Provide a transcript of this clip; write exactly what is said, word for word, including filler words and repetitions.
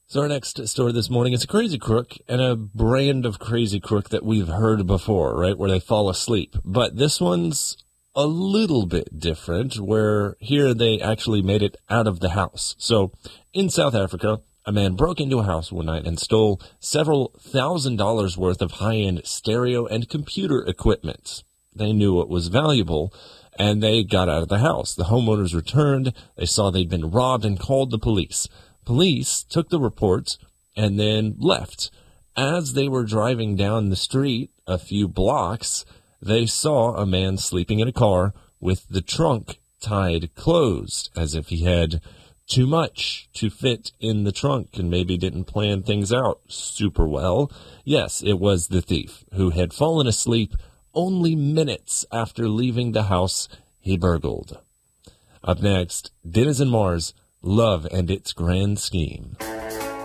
So our next story this morning is a crazy crook and a brand of crazy crook that we've heard before, right, where they fall asleep. But this one's a little bit different, where here they actually made it out of the house. So in South Africa, a man broke into a house one night and stole several thousand dollars worth of high-end stereo and computer equipment. They knew it was valuable, and they got out of the house. The homeowners returned. They saw they'd been robbed and called the police. Police took the reports and then left. As they were driving down the street a few blocks, they saw a man sleeping in a car with the trunk tied closed, as if he had too much to fit in the trunk and maybe didn't plan things out super well. Yes, it was the thief who had fallen asleep only minutes after leaving the house he burgled. Up next, Dennis and Mars, Love and Its Grand Scheme.